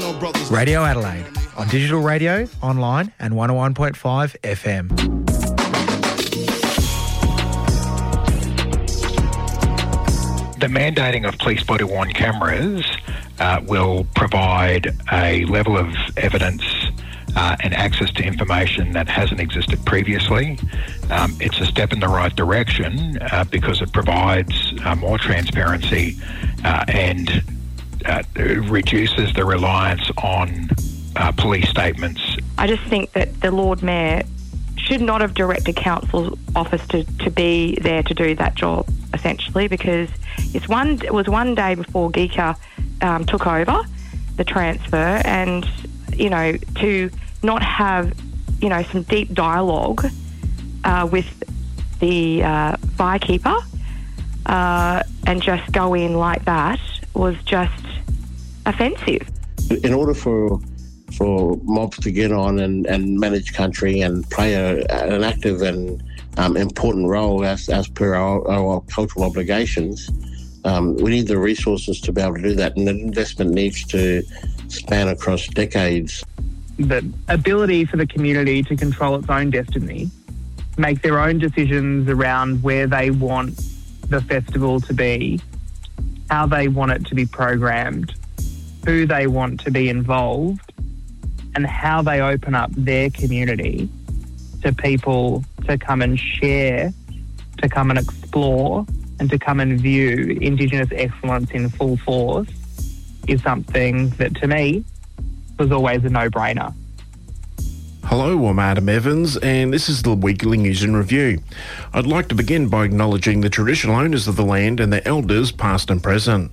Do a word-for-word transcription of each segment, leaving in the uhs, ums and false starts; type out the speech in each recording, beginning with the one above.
Radio Adelaide, on digital radio, online and one oh one point five F M. The mandating of police body-worn cameras uh, will provide a level of evidence uh, and access to information that hasn't existed previously. Um, it's a step in the right direction uh, because it provides uh, more transparency uh, and uh, reduces the reliance on uh, police statements. I just think that the Lord Mayor should not have directed Council's office to, to be there to do that job, essentially, because it's one it was one day before Geeka um, took over the transfer, and, you know, to not have, you know, some deep dialogue uh, with the uh, firekeeper uh, and just go in like that was just offensive. In order for for mobs to get on and, and manage country and play a, an active and um, important role as, as per our, our cultural obligations, um, we need the resources to be able to do that, and the investment needs to span across decades. The ability for the community to control its own destiny, make their own decisions around where they want the festival to be, how they want it to be programmed, who they want to be involved, and how they open up their community to people to come and share, to come and explore, and to come and view Indigenous excellence in full force is something that, to me, was always a no-brainer. Hello, I'm Adam Evans, and this is the Weekly News and Review. I'd like to begin by acknowledging the traditional owners of the land and their elders, past and present.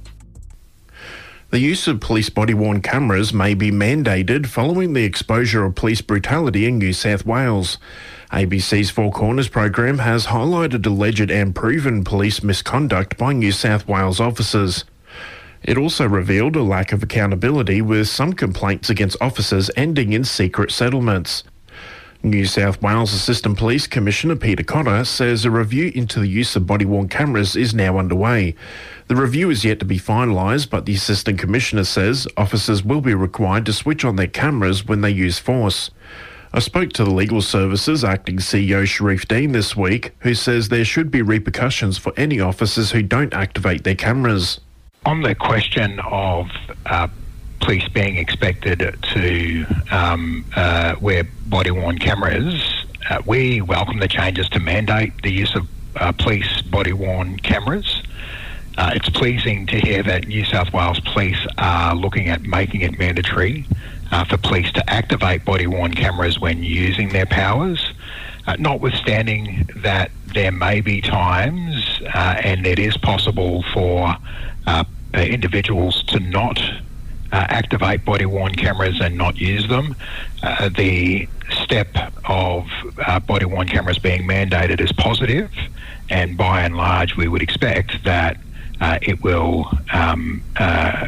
The use of police body-worn cameras may be mandated following the exposure of police brutality in New South Wales. A B C's Four Corners program has highlighted alleged and proven police misconduct by New South Wales officers. It also revealed a lack of accountability, with some complaints against officers ending in secret settlements. New South Wales Assistant Police Commissioner Peter Cotter says a review into the use of body-worn cameras is now underway. The review is yet to be finalised, but the Assistant Commissioner says officers will be required to switch on their cameras when they use force. I spoke to the Legal Services Acting C E O Sharif Dean this week, who says there should be repercussions for any officers who don't activate their cameras. On the question of uh, police being expected to um, uh, wear body-worn cameras, uh, we welcome the changes to mandate the use of uh, police body-worn cameras. Uh, it's pleasing to hear that New South Wales Police are looking at making it mandatory uh, for police to activate body-worn cameras when using their powers, uh, notwithstanding that there may be times, uh, and it is possible for uh, uh, individuals to not uh, activate body-worn cameras and not use them. Uh, the step of uh, body-worn cameras being mandated is positive, and by and large we would expect that Uh, it will, um, uh,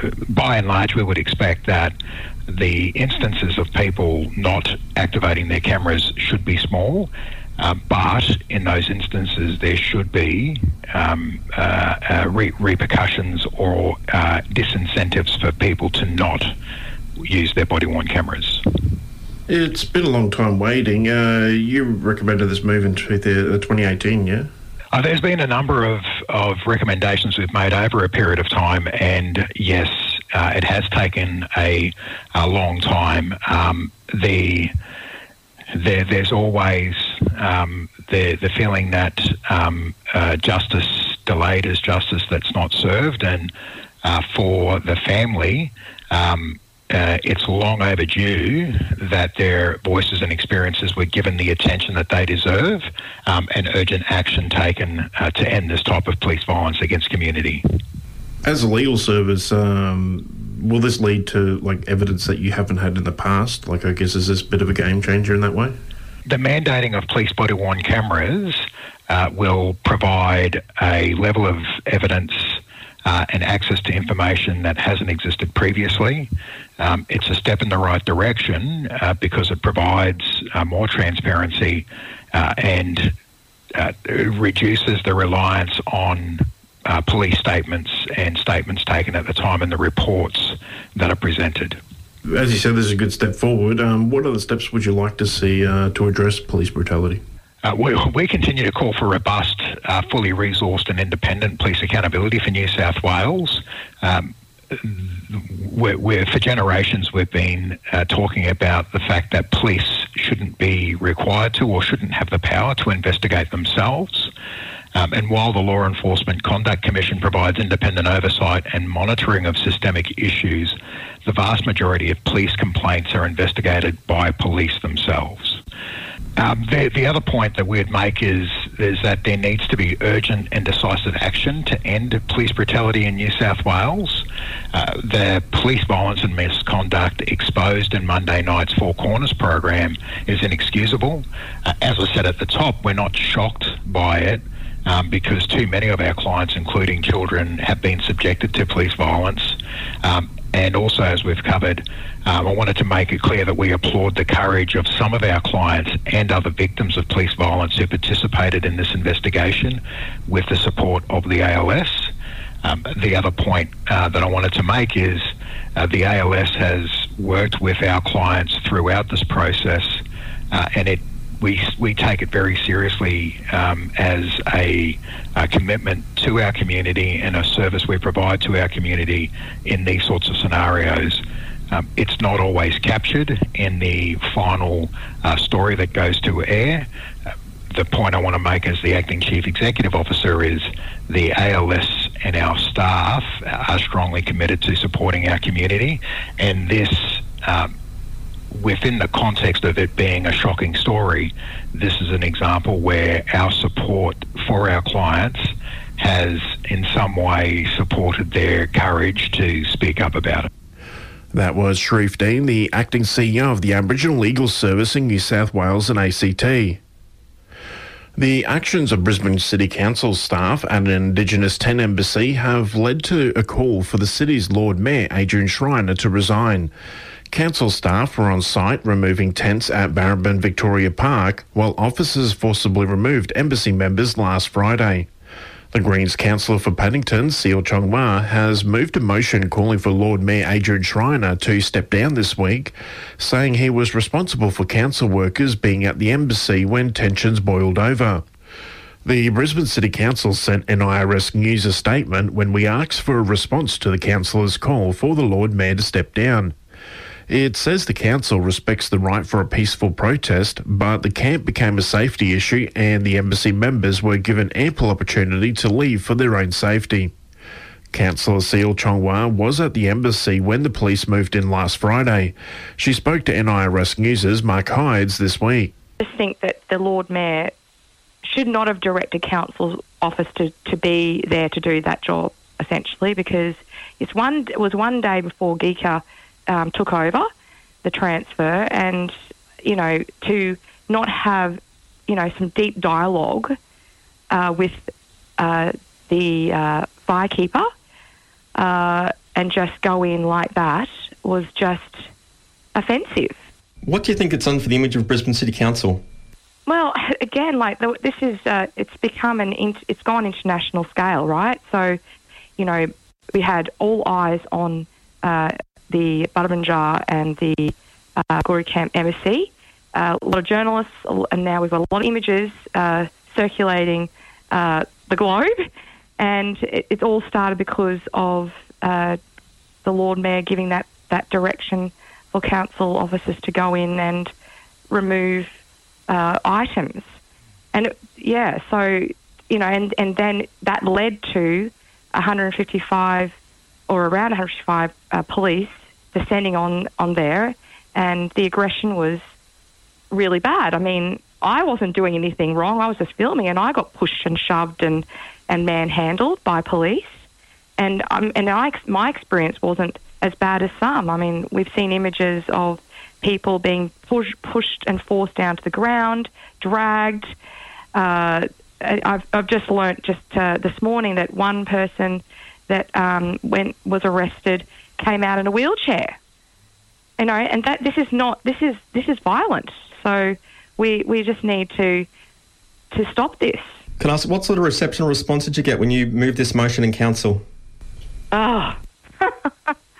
by and large, we would expect that the instances of people not activating their cameras should be small, uh, but in those instances there should be um, uh, uh, re- repercussions or uh, disincentives for people to not use their body-worn cameras. It's been a long time waiting. Uh, you recommended this move in twenty eighteen, yeah? Uh, there's been a number of, of recommendations we've made over a period of time, and yes, uh, it has taken a, a long time. Um, the, there, there's always um, the the feeling that um, uh, justice delayed is justice that's not served, and uh, for the family, um, Uh, it's long overdue that their voices and experiences were given the attention that they deserve, um, and urgent action taken uh, to end this type of police violence against community. As a legal service, um, will this lead to like evidence that you haven't had in the past? Like, I guess, is this a bit of a game changer in that way? The mandating of police body-worn cameras uh, will provide a level of evidence Uh, and access to information that hasn't existed previously. Um, it's a step in the right direction uh, because it provides uh, more transparency uh, and uh, reduces the reliance on uh, police statements and statements taken at the time and the reports that are presented. As you said, this is a good step forward. Um, what other steps would you like to see uh, to address police brutality? Uh, we, we continue to call for robust, uh, fully resourced and independent police accountability for New South Wales. Um, we're, we're, for generations, we've been uh, talking about the fact that police shouldn't be required to or shouldn't have the power to investigate themselves. Um, and while the Law Enforcement Conduct Commission provides independent oversight and monitoring of systemic issues, the vast majority of police complaints are investigated by police themselves. Um, the, the other point that we'd make is, is that there needs to be urgent and decisive action to end police brutality in New South Wales. Uh, the Police Violence and Misconduct Exposed in Monday night's Four Corners program is inexcusable. Uh, as I said at the top, we're not shocked by it. Um, because too many of our clients, including children, have been subjected to police violence. Um, and also, as we've covered, um, I wanted to make it clear that we applaud the courage of some of our clients and other victims of police violence who participated in this investigation with the support of the A L S. Um, the other point uh, that I wanted to make is uh, the A L S has worked with our clients throughout this process, uh, and it We we take it very seriously um, as a, a commitment to our community and a service we provide to our community in these sorts of scenarios. Um, it's not always captured in the final uh, story that goes to air. Uh, the point I want to make as the Acting Chief Executive Officer is the A L S and our staff are strongly committed to supporting our community, and this um, within the context of it being a shocking story, this is an example where our support for our clients has in some way supported their courage to speak up about it. That was Sharif Dean, the Acting C E O of the Aboriginal Legal Service in New South Wales and A C T. The actions of Brisbane City Council staff at an Indigenous ten embassy have led to a call for the city's Lord Mayor, Adrian Schreiner, to resign. Council staff were on site removing tents at Barrabin Victoria Park, while officers forcibly removed embassy members last Friday. The Greens councillor for Paddington, Seal Chongwa, has moved a motion calling for Lord Mayor Adrian Schreiner to step down this week, saying he was responsible for council workers being at the embassy when tensions boiled over. The Brisbane City Council sent N I R S News a statement when we asked for a response to the councillor's call for the Lord Mayor to step down. It says the council respects the right for a peaceful protest, but the camp became a safety issue and the embassy members were given ample opportunity to leave for their own safety. Councillor Seal Chongwa was at the embassy when the police moved in last Friday. She spoke to N I R S News' Mark Hydes this week. I just think that the Lord Mayor should not have directed council's office to, to be there to do that job, essentially, because it's one it was one day before Geeka Um, took over the transfer, and you know, to not have you know some deep dialogue uh, with uh, the uh, firekeeper uh, and just go in like that was just offensive. What do you think it's done for the image of Brisbane City Council? Well, again, like the, this is uh, it's become an in, it's gone international scale, right? So, you know, we had all eyes on Uh, the Butterbunjar and the uh, Guru Camp embassy. Uh, a lot of journalists, and now we've got a lot of images uh, circulating uh, the globe, and it, it all started because of uh, the Lord Mayor giving that, that direction for council officers to go in and remove uh, items. And, it, yeah, so, you know, and, and then that led to one hundred fifty-five or around one hundred fifty-five uh, police descending on, on there, and the aggression was really bad. I mean, I wasn't doing anything wrong. I was just filming, and I got pushed and shoved and, and manhandled by police. And um, and I, my experience wasn't as bad as some. I mean, we've seen images of people being push, pushed and forced down to the ground, dragged. Uh, I've, I've just learnt just uh, this morning that one person that um, went was arrested came out in a wheelchair. You know, and that this is not this is this is violent. So we we just need to to stop this. Can I ask, what sort of reception or response did you get when you moved this motion in council? Oh,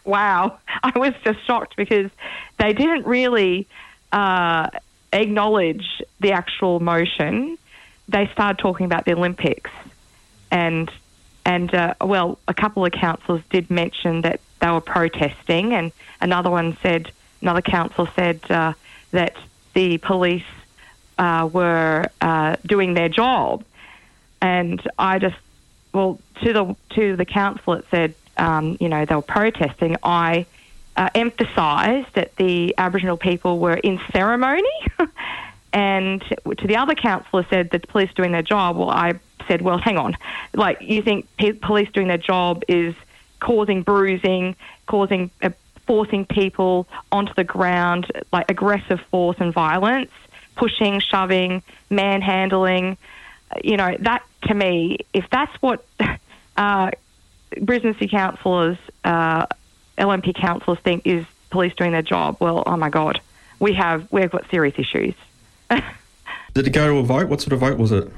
wow. I was just shocked because they didn't really uh, acknowledge the actual motion. They started talking about the Olympics. And, and uh, well, a couple of councillors did mention that they were protesting, and another one said, another councillor said uh, that the police uh, were uh, doing their job. And I just, well, to the to the council it said, um, you know, they were protesting. I uh, emphasised that the Aboriginal people were in ceremony. And to the other councillor said that the police doing their job. Well, I said, well, hang on. Like, you think pe- police doing their job is causing bruising, causing, uh, forcing people onto the ground, like aggressive force and violence, pushing, shoving, manhandling. You know, that to me, if that's what uh, Brisbane City councillors, uh, L M P councillors think is police doing their job, well, oh my God, we have we've got serious issues. Did it go to a vote? What sort of vote was it?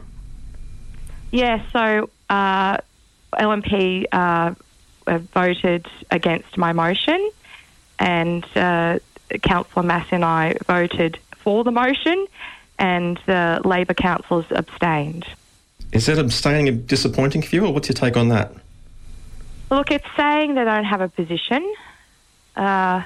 Yeah, so uh, L M P uh, voted against my motion, and uh, Councillor Massey and I voted for the motion, and the Labor councillors abstained. Is that abstaining disappointing for you, or what's your take on that? Look, it's saying they don't have a position, uh,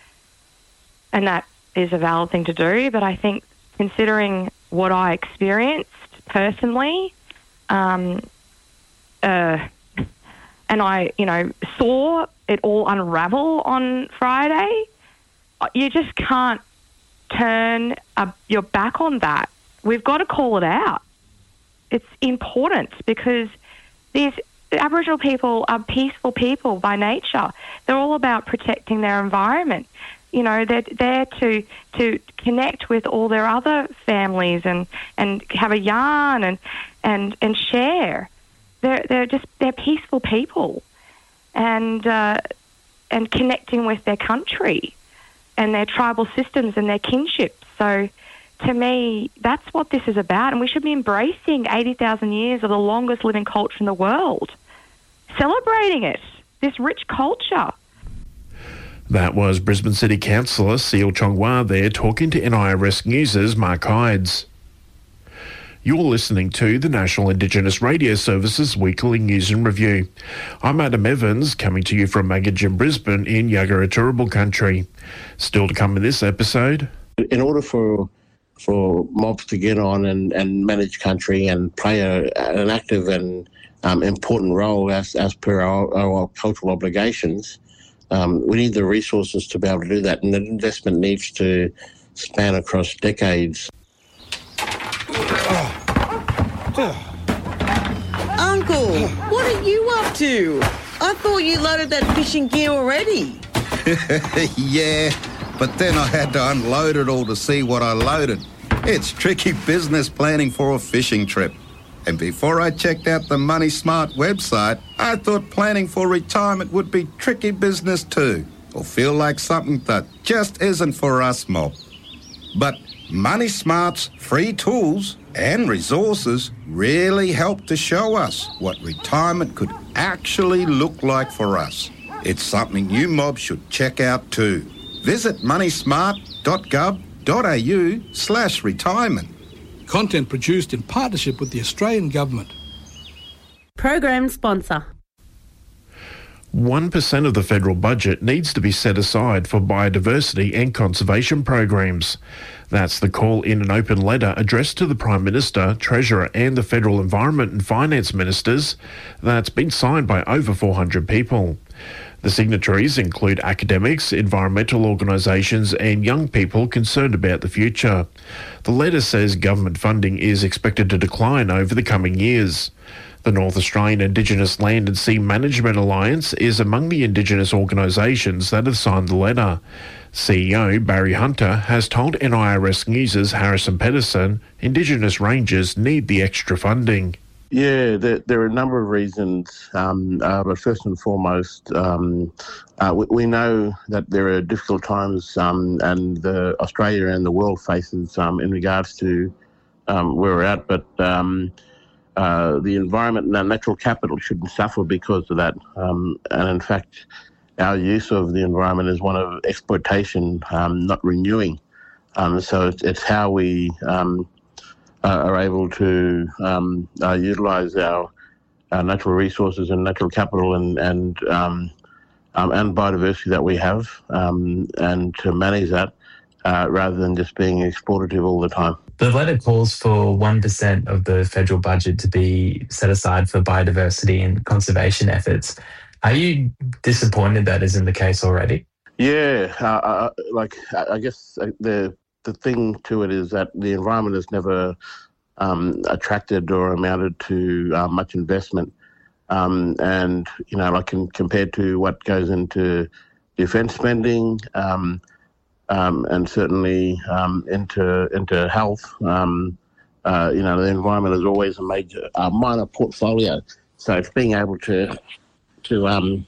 and that is a valid thing to do, but I think considering what I experienced personally, um, uh, and I, you know, saw it all unravel on Friday, you just can't turn uh, your back on that. We've got to call it out. It's important because these Aboriginal people are peaceful people by nature. They're all about protecting their environment. You know, they're there to to connect with all their other families and, and have a yarn and, and, and share. They're they're just they're peaceful people, and uh, and connecting with their country and their tribal systems and their kinships. So, to me, that's what this is about, and we should be embracing eighty thousand years of the longest living culture in the world, celebrating it, this rich culture. That was Brisbane City Councillor Seal Chongwa there talking to N I R S News' Mark Hydes. You're listening to the National Indigenous Radio Service's Weekly News and Review. I'm Adam Evans, coming to you from Magidgin, Brisbane in Yagara Turrbal country. Still to come in this episode. In order for for mobs to get on and, and manage country and play a, an active and um, important role as, as per our, our cultural obligations, um, we need the resources to be able to do that, and the investment needs to span across decades. Uncle, what are you up to? I thought you loaded that fishing gear already. Yeah, but then I had to unload it all to see what I loaded. It's tricky business planning for a fishing trip. And before I checked out the Money Smart website, I thought planning for retirement would be tricky business too, or feel like something that just isn't for us mob. But Money Smart's free tools and resources really help to show us what retirement could actually look like for us. It's something you mob should check out too. Visit moneysmart.gov.au slash retirement. Content produced in partnership with the Australian Government. Program sponsor. one percent of the federal budget needs to be set aside for biodiversity and conservation programs. That's the call in an open letter addressed to the Prime Minister, Treasurer and the Federal Environment and Finance Ministers that's been signed by over four hundred people. The signatories include academics, environmental organisations and young people concerned about the future. The letter says government funding is expected to decline over the coming years. The North Australian Indigenous Land and Sea Management Alliance is among the Indigenous organisations that have signed the letter. C E O Barry Hunter has told N I R S News' Harrison Pedersen Indigenous rangers need the extra funding. Yeah, there, there are a number of reasons, um, uh, but first and foremost, um, uh, we, we know that there are difficult times um, and the Australia and the world faces um, in regards to um, where we're at, but um, uh, the environment and our natural capital shouldn't suffer because of that. Um, and in fact, our use of the environment is one of exploitation, um, not renewing. Um, so it's, it's how we um, are able to um, uh, utilise our, our natural resources and natural capital and and um, um, and biodiversity that we have, um, and to manage that uh, rather than just being exploitative all the time. The letter calls for one percent of the federal budget to be set aside for biodiversity and conservation efforts. Are you disappointed that isn't the case already? Yeah, uh, uh, like I guess the the thing to it is that the environment has never um, attracted or amounted to uh, much investment, um, and you know, like in, compared to what goes into defence spending, um, um, and certainly um, into into health. Um, uh, you know, the environment is always a major, uh, minor portfolio. So it's being able to to um,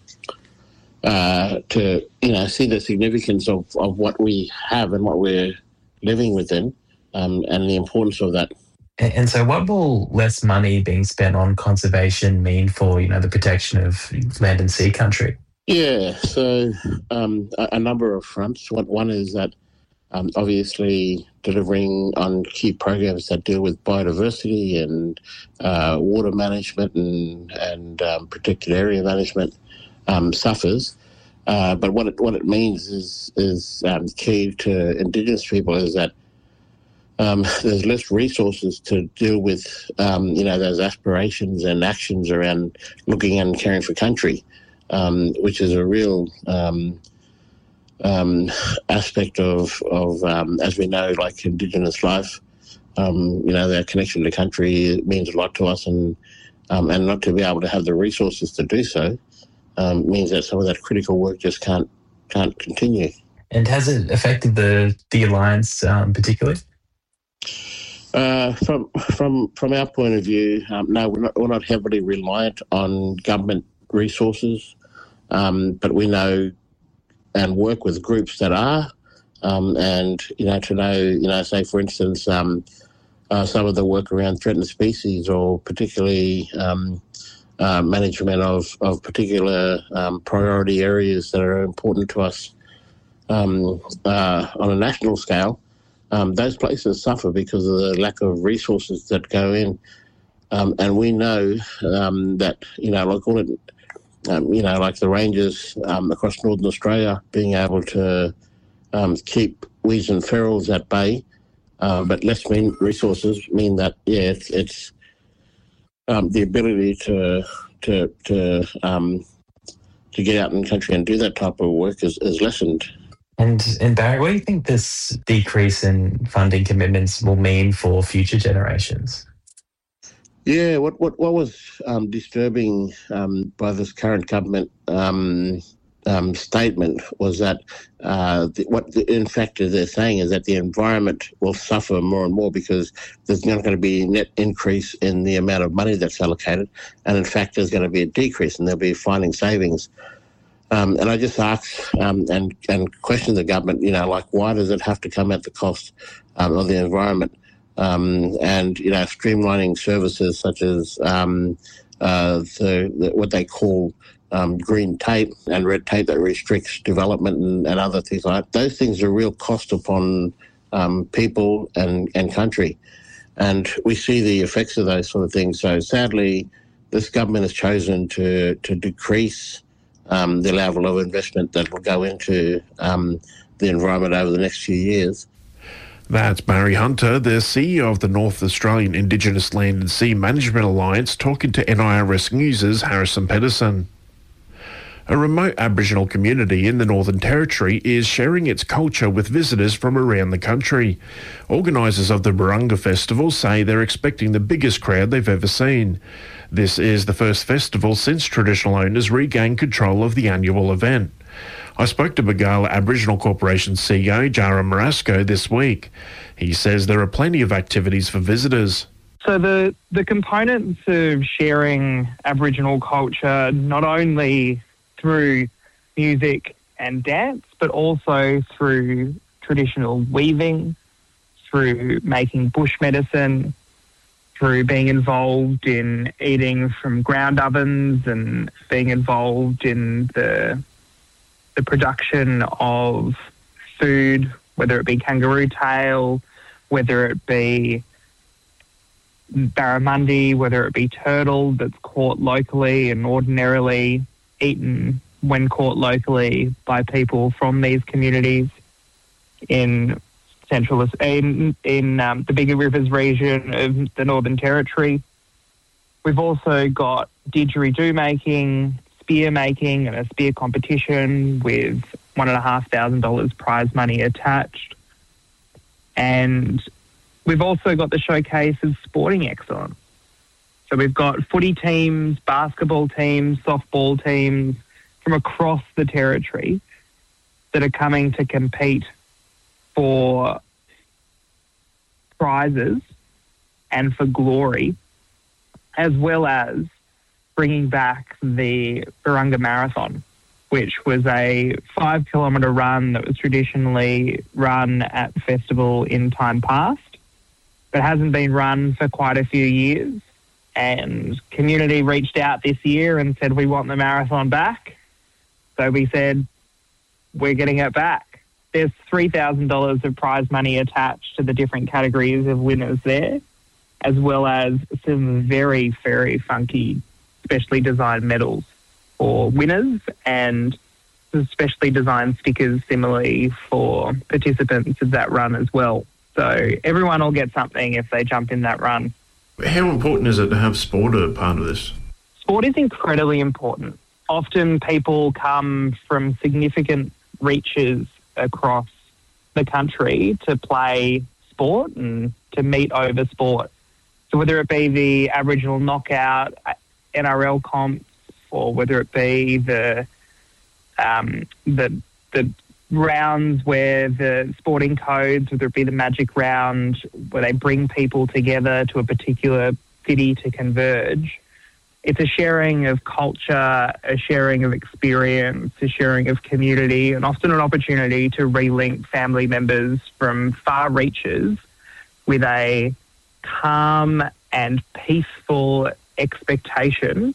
uh, to you know see the significance of, of what we have and what we're living within, um, and the importance of that. And, and so, what will less money being spent on conservation mean for you know the protection of land and sea country? Yeah, so um, a, a number of fronts. One, one is that um, obviously delivering on key programs that deal with biodiversity and uh, water management and and um, protected area management um, suffers. Uh, but what it what it means is is um, key to Indigenous people is that um, there's less resources to deal with um, you know those aspirations and actions around looking and caring for country. Um, which is a real um, um, aspect of, of um, as we know, like Indigenous life. Um, you know, their connection to country means a lot to us, and um, and not to be able to have the resources to do so um, means that some of that critical work just can't can't continue. And has it affected the the alliance um, particularly? Uh, from from from our point of view, um, no, we're not we're not heavily reliant on government resources, um, but we know and work with groups that are, um, and you know to know you know say for instance um, uh, some of the work around threatened species or particularly um, uh, management of of particular um, priority areas that are important to us um, uh, on a national scale. Um, those places suffer because of the lack of resources that go in. Um, and we know um, that, you know, like all it, um, you know, like the rangers um, across Northern Australia being able to um, keep weeds and ferals at bay, uh, but less mean resources mean that, yeah, it's, it's um, the ability to to to um, to get out in the country and do that type of work is, is lessened. And, and Barry, what do you think this decrease in funding commitments will mean for future generations? Yeah, what what what was um, disturbing um, by this current government um, um, statement was that uh, the, what the, in fact they're saying is that the environment will suffer more and more because there's not going to be a net increase in the amount of money that's allocated, and in fact there's going to be a decrease and they'll be finding savings. Um, and I just ask um, and and question the government, you know, like why does it have to come at the cost um, of the environment? Um, and, you know, streamlining services such as um, uh, the, the, what they call um, green tape and red tape that restricts development and, and other things like that. Those things are real cost upon um, people and, and country. And we see the effects of those sort of things. So sadly, this government has chosen to, to decrease um, the level of investment that will go into um, the environment over the next few years. That's Barry Hunter, the C E O of the North Australian Indigenous Land and Sea Management Alliance, talking to N I R S News' Harrison Pedersen. A remote Aboriginal community in the Northern Territory is sharing its culture with visitors from around the country. Organisers of the Barunga Festival say they're expecting the biggest crowd they've ever seen. This is the first festival since traditional owners regained control of the annual event. I spoke to Bargala Aboriginal Corporation C E O Jara Marasco this week. He says there are plenty of activities for visitors. So the, the components of sharing Aboriginal culture, not only through music and dance, but also through traditional weaving, through making bush medicine, through being involved in eating from ground ovens and being involved in the the production of food, whether it be kangaroo tail, whether it be barramundi, whether it be turtle that's caught locally and ordinarily eaten when caught locally by people from these communities in central in in um, the Bigger Rivers region of the Northern Territory. We've also got didgeridoo making, spear making, and a spear competition with one and a half thousand dollars prize money attached. And we've also got the showcase of sporting excellence. So we've got footy teams, basketball teams, softball teams from across the territory that are coming to compete for prizes and for glory, as well as bringing back the Barunga Marathon, which was a five kilometre run that was traditionally run at the festival in time past, but hasn't been run for quite a few years. And community reached out this year and said, we want the marathon back. So we said, we're getting it back. There's three thousand dollars of prize money attached to the different categories of winners there, as well as some very, very funky, specially designed medals for winners and specially designed stickers similarly for participants of that run as well. So everyone will get something if they jump in that run. How important is it to have sport a part of this? Sport is incredibly important. Often people come from significant reaches across the country to play sport and to meet over sport. So whether it be the Aboriginal knockout, N R L comps, or whether it be the um, the the rounds where the sporting codes, whether it be the Magic Round, where they bring people together to a particular city to converge. It's a sharing of culture, a sharing of experience, a sharing of community, and often an opportunity to relink family members from far reaches with a calm and peaceful expectation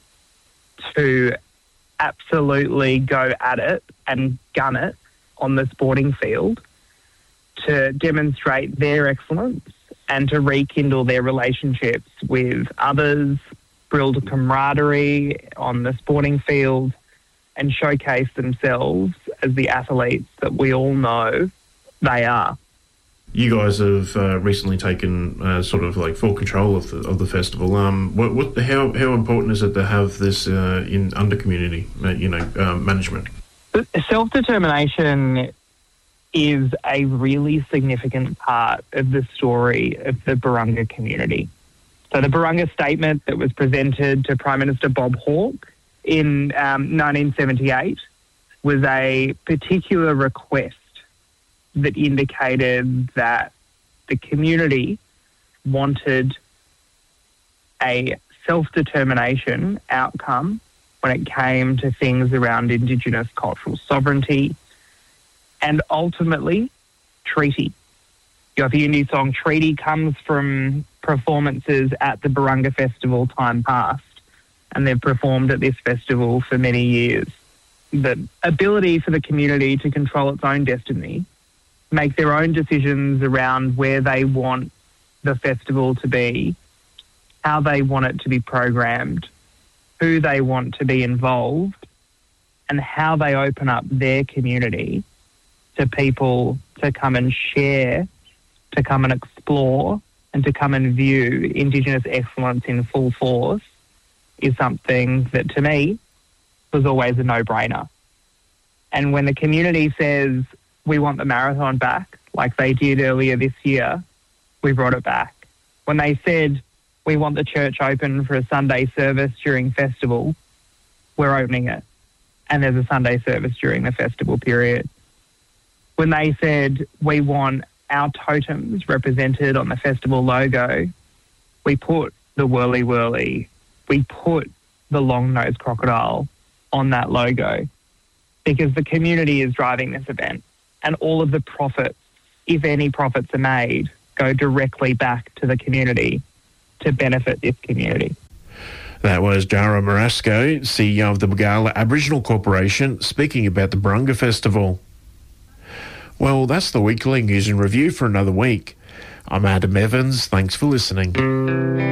to absolutely go at it and gun it on the sporting field to demonstrate their excellence and to rekindle their relationships with others, build camaraderie on the sporting field, and showcase themselves as the athletes that we all know they are. You guys have uh, recently taken uh, sort of like full control of the of the festival. Um, what, what how how important is it to have this uh, in under community, uh, you know, uh, management? Self-determination is a really significant part of the story of the Barunga community. So the Barunga statement that was presented to Prime Minister Bob Hawke in um, nineteen seventy-eight was a particular request that indicated that the community wanted a self-determination outcome when it came to things around Indigenous cultural sovereignty and ultimately treaty. Your Yindi song Treaty comes from performances at the Barunga Festival time past, and they've performed at this festival for many years. The ability for the community to control its own destiny, make their own decisions around where they want the festival to be, how they want it to be programmed, who they want to be involved, and how they open up their community to people to come and share, to come and explore, and to come and view Indigenous excellence in full force is something that, to me, was always a no-brainer. And when the community says, we want the marathon back, like they did earlier this year, we brought it back. When they said, we want the church open for a Sunday service during festival, we're opening it. And there's a Sunday service during the festival period. When they said, we want our totems represented on the festival logo, we put the whirly whirly, we put the long-nosed crocodile on that logo because the community is driving this event. And all of the profits, if any profits are made, go directly back to the community to benefit this community. That was Jara Marasco, C E O of the Bugala Aboriginal Corporation, speaking about the Barunga Festival. Well, that's the weekly news and review for another week. I'm Adam Evans. Thanks for listening.